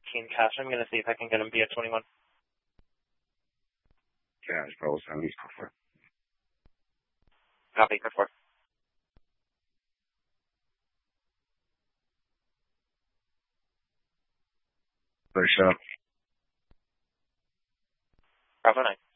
cash. I'm going to see if I can get him via 21. Cash, Bravo 7 East 4. Copy, 4. Push up. Bravo 9.